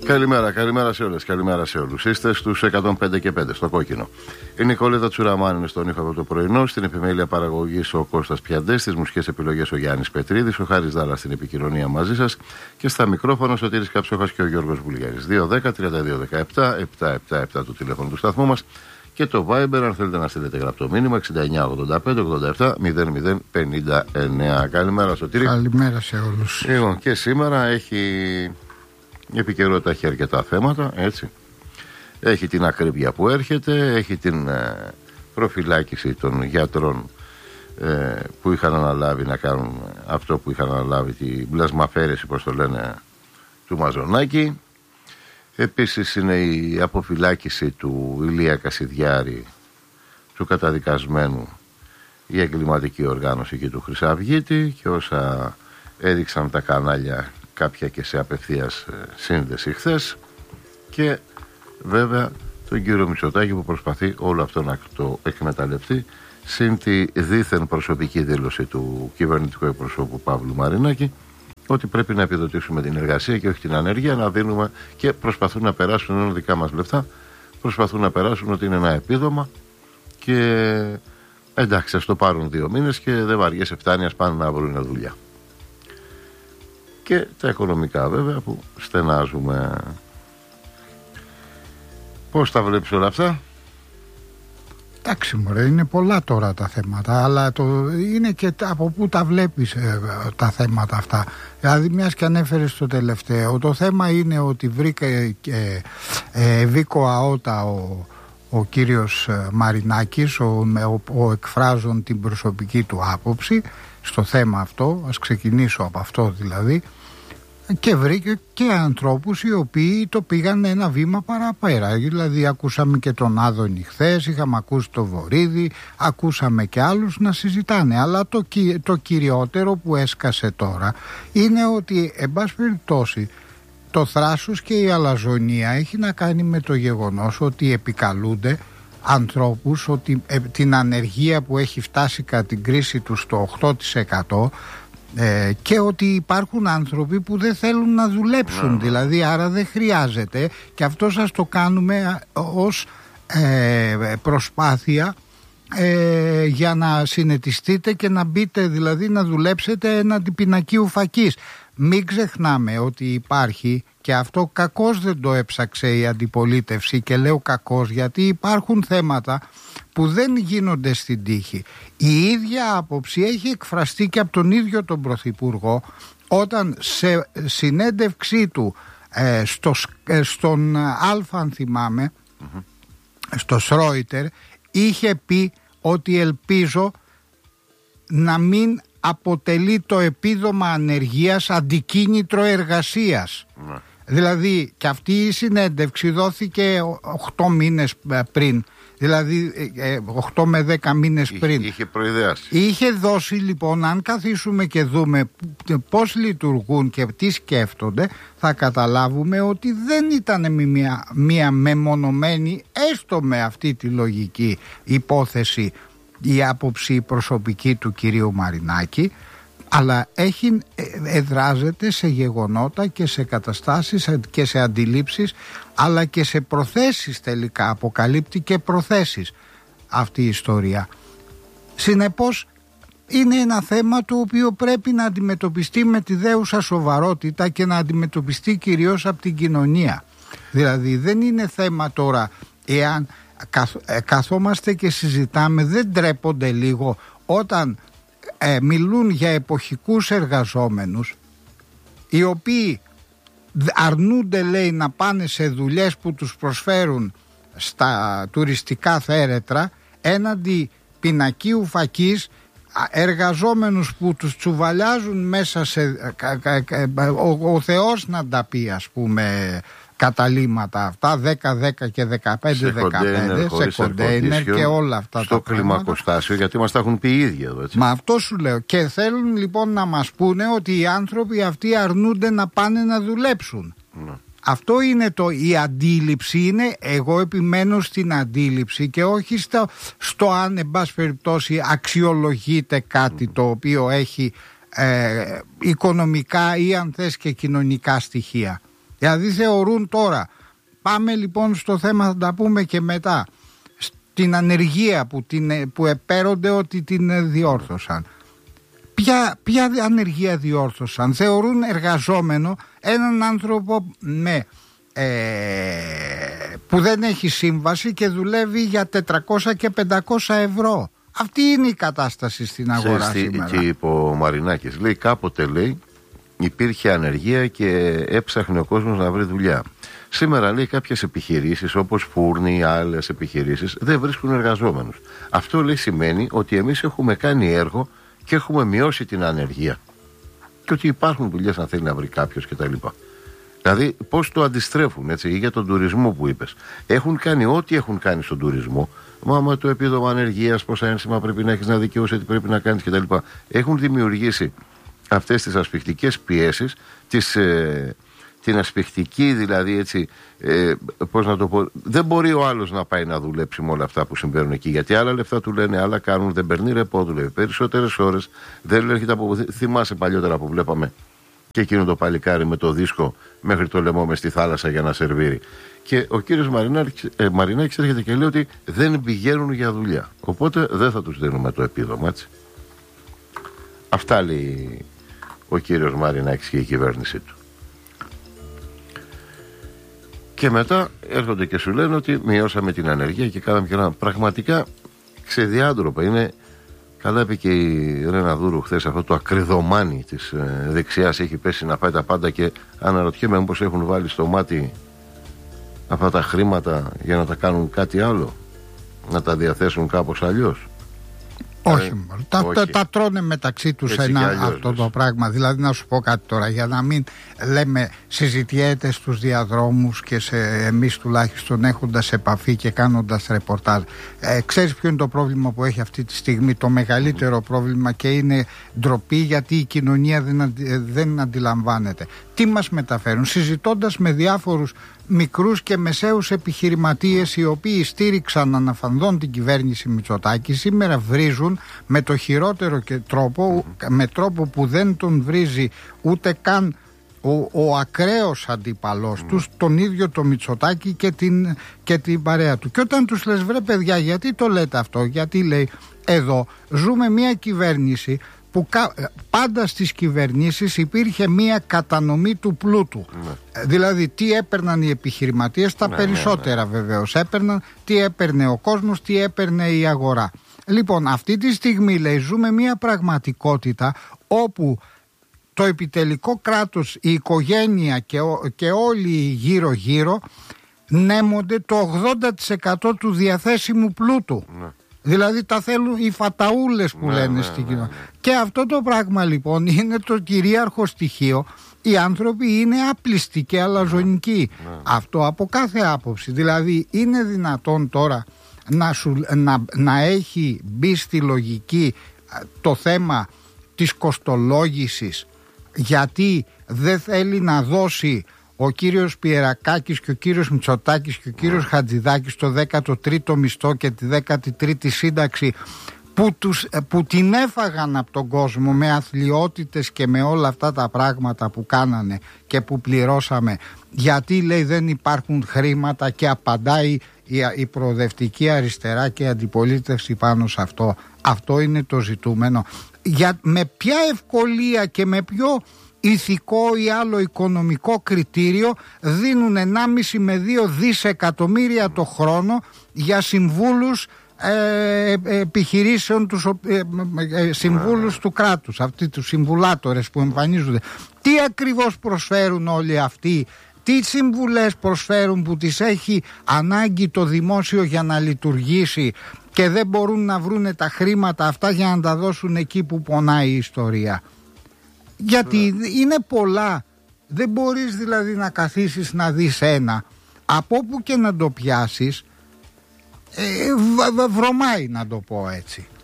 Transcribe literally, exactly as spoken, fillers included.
Καλημέρα, καλημέρα σε όλες, καλημέρα σε όλους. Είστε στους εκατόν πέντε και πέντε, στο κόκκινο. Η Νικόλετα Τσουραμάνη είναι στον ήχο από το πρωινό, στην επιμέλεια παραγωγής ο Κώστας Πιαντές, στις μουσικές επιλογές ο Γιάννης Πετρίδης, ο Χάρης Δάλας στην επικοινωνία μαζί σας και στα μικρόφωνα ο Σωτήρης Καψόχας και ο Γιώργος Βουλγαρής. δύο δέκα τριάντα δύο δεκαεπτά επτακόσια εβδομήντα επτά το τηλέφωνο του σταθμού μας και το Viber, αν θέλετε να στείλετε γραπτό μήνυμα, εξήντα εννιά ογδόντα πέντε ογδόντα επτά μηδέν μηδέν πενήντα εννέα. Καλημέρα, Σωτήρη. Καλημέρα σε όλους. Λοιπόν, και σήμερα έχει. Η επικαιρότητα έχει αρκετά θέματα, έτσι. Έχει την ακρίβεια που έρχεται, έχει την ε, προφυλάκηση των γιατρών ε, που είχαν αναλάβει να κάνουν αυτό που είχαν αναλάβει, την πλασμαφέρεση, όπως το λένε, του Μαζονάκη. Επίσης είναι η αποφυλάκηση του Ηλία Κασιδιάρη, του καταδικασμένου η εγκληματική οργάνωση και του Χρυσαυγίτη, και όσα έδειξαν τα κανάλια, κάποια και σε απευθείας σύνδεση χθες, και βέβαια τον κύριο Μητσοτάκη που προσπαθεί όλο αυτό να το εκμεταλλευτεί, συν τη δίθεν προσωπική δήλωση του κυβερνητικού εκπροσώπου Παύλου Μαρινάκη ότι πρέπει να επιδοτήσουμε την εργασία και όχι την ανεργία, να δίνουμε, και προσπαθούν να περάσουν, ενώ δικά μας λεφτά, προσπαθούν να περάσουν ότι είναι ένα επίδομα και εντάξει, ας το πάρουν δύο μήνες και δεν βαριέσαι, φτάνει, ας πάνε να βρουν δουλειά. Και τα οικονομικά βέβαια που στενάζουμε. Πώς τα βλέπεις όλα αυτά? Εντάξει μωρέ, είναι πολλά τώρα τα θέματα, αλλά το, είναι και από πού τα βλέπεις ε, τα θέματα αυτά. Δηλαδή, μιας και ανέφερες το τελευταίο, το θέμα είναι ότι βρήκε ε, ε, Βίκο Αότα ο, ο κύριος Μαρινάκης, ο, ο, ο εκφράζον την προσωπική του άποψη στο θέμα αυτό, ας ξεκινήσω από αυτό δηλαδή, και βρήκε και ανθρώπους οι οποίοι το πήγαν ένα βήμα παραπέρα. Δηλαδή ακούσαμε και τον Άδωνη χθες, είχαμε ακούσει τον Βορίδη, ακούσαμε και άλλους να συζητάνε, αλλά το, το κυριότερο που έσκασε τώρα είναι ότι εν πάση περιπτώσει το θράσος και η αλαζονία έχει να κάνει με το γεγονός ότι επικαλούνται ανθρώπους ότι ε, την ανεργία που έχει φτάσει κατά την κρίση του στο οκτώ τοις εκατό, ε, και ότι υπάρχουν άνθρωποι που δεν θέλουν να δουλέψουν, δηλαδή άρα δεν χρειάζεται, και αυτό σας το κάνουμε ως ε, προσπάθεια ε, για να συνετιστείτε και να μπείτε, δηλαδή να δουλέψετε έναντι πινακίου φακής. Μην ξεχνάμε ότι υπάρχει, και αυτό κακώς δεν το έψαξε η αντιπολίτευση, και λέω κακώς γιατί υπάρχουν θέματα που δεν γίνονται στην τύχη. Η ίδια άποψη έχει εκφραστεί και από τον ίδιο τον Πρωθυπουργό, όταν σε συνέντευξή του ε, στο, ε, στον Αλφα, αν θυμάμαι, mm-hmm. στο Σρόιτερ, είχε πει ότι ελπίζω να μην αποτελεί το επίδομα ανεργίας αντικίνητρο εργασίας. Mm. Δηλαδή, και αυτή η συνέντευξη δόθηκε οκτώ μήνες πριν, δηλαδή οκτώ με δέκα μήνες πριν. Είχε προειδεάσει. Είχε δώσει, λοιπόν, αν καθίσουμε και δούμε πώς λειτουργούν και τι σκέφτονται, θα καταλάβουμε ότι δεν ήταν μια, μια μεμονωμένη, έστω με αυτή τη λογική υπόθεση, η άποψη προσωπική του κυρίου Μαρινάκη, αλλά έχει, εδράζεται σε γεγονότα και σε καταστάσεις και σε αντιλήψεις, αλλά και σε προθέσεις, τελικά αποκαλύπτει και προθέσεις αυτή η ιστορία. Συνεπώς είναι ένα θέμα το οποίο πρέπει να αντιμετωπιστεί με τη δέουσα σοβαρότητα και να αντιμετωπιστεί κυρίως από την κοινωνία. Δηλαδή δεν είναι θέμα τώρα, εάν καθόμαστε και συζητάμε, δεν ντρέπονται λίγο όταν ε, μιλούν για εποχικούς εργαζόμενους οι οποίοι αρνούνται, λέει, να πάνε σε δουλειές που τους προσφέρουν στα τουριστικά θέρετρα, έναντι πινακίου φακής, εργαζόμενους που τους τσουβαλιάζουν μέσα σε ο, ο Θεός να τα πει, ας πούμε, καταλήμματα αυτά, δέκα δέκα και δεκαπέντε δεκαπέντε σε κοντέινερ και όλα αυτά στο τα κλιμακοστάσιο, γιατί μας τα έχουν πει οι ίδιοι εδώ, έτσι. Μα αυτό σου λέω, και θέλουν λοιπόν να μας πούνε ότι οι άνθρωποι αυτοί αρνούνται να πάνε να δουλέψουν. Ναι. Αυτό είναι το, η αντίληψη είναι, εγώ επιμένω στην αντίληψη και όχι στο, στο αν εν πάση περιπτώσει αξιολογείται κάτι mm. το οποίο έχει ε, οικονομικά ή αν θες και κοινωνικά στοιχεία. Δηλαδή θεωρούν τώρα, πάμε λοιπόν στο θέμα, θα τα πούμε και μετά, στην ανεργία που, την, που επέρονται ότι την διόρθωσαν. Ποια, ποια ανεργία διόρθωσαν? Θεωρούν εργαζόμενο έναν άνθρωπο με, ε, που δεν έχει σύμβαση και δουλεύει για τετρακόσια και πεντακόσια ευρώ. Αυτή είναι η κατάσταση στην αγορά Ξέρεις, σήμερα. Και είπε ο Μαρινάκης, λέει κάποτε λέει υπήρχε ανεργία και έψαχνε ο κόσμος να βρει δουλειά. Σήμερα λέει κάποιες επιχειρήσεις όπως φούρνοι ή άλλες επιχειρήσεις δεν βρίσκουν εργαζόμενους. Αυτό λέει σημαίνει ότι εμείς έχουμε κάνει έργο και έχουμε μειώσει την ανεργία. Και ότι υπάρχουν δουλειές αν θέλει να βρει κάποιος κτλ. Δηλαδή πώς το αντιστρέφουν, έτσι, για τον τουρισμό που είπες. Έχουν κάνει ό,τι έχουν κάνει στον τουρισμό. Μα με το επίδομα ανεργίας, πόσα ένσημα πρέπει να έχεις να δικαιώσεις, τι πρέπει να κάνεις κτλ. Έχουν δημιουργήσει αυτές τις ασφιχτικές πιέσεις, τις, ε, την ασφιχτική δηλαδή έτσι, ε, πώς να το πω, δεν μπορεί ο άλλος να πάει να δουλέψει με όλα αυτά που συμβαίνουν εκεί, γιατί άλλα λεφτά του λένε, άλλα κάνουν, δεν παίρνει ρεπό, δουλεύει περισσότερες ώρες, δεν έρχεται από... Θυμάσαι παλιότερα που βλέπαμε και εκείνο το παλικάρι με το δίσκο μέχρι το λαιμό μες στη θάλασσα για να σερβίρει. Και ο κύριος Μαρινάκης, ε, Μαρινάκης έρχεται και λέει ότι δεν πηγαίνουν για δουλειά, οπότε δεν θα τους δίνουμε το επίδομα, έτσι. Αυτά λέει ο κύριος Μαρινάκης και η κυβέρνησή του. Και μετά έρχονται και σου λένε ότι μειώσαμε την ανεργία και κάναμε και ένα πραγματικά ξεδιάντροπα. Είναι, καλά είπε και η Ρένα Δούρου χθες, αυτό το ακριδομάνι της ε, δεξιάς έχει πέσει να πάει τα πάντα και αναρωτιέμαι μήπως έχουν βάλει στο μάτι αυτά τα χρήματα για να τα κάνουν κάτι άλλο, να τα διαθέσουν κάπως αλλιώς. Όχι, ε, τα, όχι. Τα, τα τρώνε μεταξύ τους ένα αλλιώς, αυτό το πράγμα. Δηλαδή να σου πω κάτι τώρα, για να μην λέμε συζητιέται στους διαδρόμους και σε, εμείς τουλάχιστον έχοντας επαφή και κάνοντας ρεπορτάζ. Ε, ξέρεις ποιο είναι το πρόβλημα που έχει αυτή τη στιγμή? Το μεγαλύτερο mm. πρόβλημα, και είναι ντροπή γιατί η κοινωνία δεν, αντι, δεν αντιλαμβάνεται. Τι μας μεταφέρουν? Συζητώντας με διάφορους μικρούς και μεσαίους επιχειρηματίες οι οποίοι στήριξαν αναφανδόν την κυβέρνηση Μητσοτάκη, σήμερα βρίζουν με το χειρότερο και τρόπο, με τρόπο που δεν τον βρίζει ούτε καν ο, ο ακραίος αντίπαλός mm. τους, τον ίδιο το Μητσοτάκη και την, και την παρέα του. Και όταν τους λες, βρε παιδιά, γιατί το λέτε αυτό? Γιατί λέει, εδώ ζούμε μια κυβέρνηση που πάντα στις κυβερνήσεις υπήρχε μία κατανομή του πλούτου. Ναι. Δηλαδή τι έπαιρναν οι επιχειρηματίες, τα ναι, περισσότερα ναι, ναι. βεβαίως έπαιρναν, τι έπαιρνε ο κόσμος, τι έπαιρνε η αγορά. Λοιπόν, αυτή τη στιγμή λέει ζούμε μία πραγματικότητα όπου το επιτελικό κράτος, η οικογένεια και, ο, και όλοι γύρω γύρω νέμονται το ογδόντα τοις εκατό του διαθέσιμου πλούτου. Ναι. Δηλαδή τα θέλουν οι φαταούλες που ναι, λένε ναι, στην κοινωνία. Ναι, ναι. Και αυτό το πράγμα λοιπόν είναι το κυρίαρχο στοιχείο. Οι άνθρωποι είναι άπλιστοι και αλαζονικοί. Ναι, ναι. Αυτό από κάθε άποψη. Δηλαδή είναι δυνατόν τώρα να, σου, να, να έχει μπει στη λογική το θέμα της κοστολόγησης, γιατί δεν θέλει να δώσει ο κύριος Πιερακάκης και ο κύριος Μητσοτάκης και ο κύριος yeah. Χατζηδάκης το δέκατο τρίτο μισθό και τη δέκατη τρίτη σύνταξη που, τους, που την έφαγαν από τον κόσμο με αθλιότητες και με όλα αυτά τα πράγματα που κάνανε και που πληρώσαμε, γιατί λέει δεν υπάρχουν χρήματα, και απαντάει η, η προοδευτική αριστερά και η αντιπολίτευση πάνω σε αυτό. Αυτό είναι το ζητούμενο. Για, με ποια ευκολία και με ποιο ηθικό ή άλλο οικονομικό κριτήριο δίνουν ενάμιση με δύο δισεκατομμύρια το χρόνο για συμβούλους ε, επιχειρήσεων, τους, ε, ε, συμβούλους του κράτους, αυτοί τους συμβουλάτορες που εμφανίζονται? Τι ακριβώς προσφέρουν όλοι αυτοί? Τι συμβουλές προσφέρουν που τις έχει ανάγκη το δημόσιο για να λειτουργήσει και δεν μπορούν να βρούνε τα χρήματα αυτά για να τα δώσουν εκεί που πονάει η ιστορία? Γιατί είναι πολλά. Δεν μπορείς δηλαδή να καθίσεις να δεις ένα, από όπου και να το πιάσεις, ε, βρωμάει, να το πω έτσι.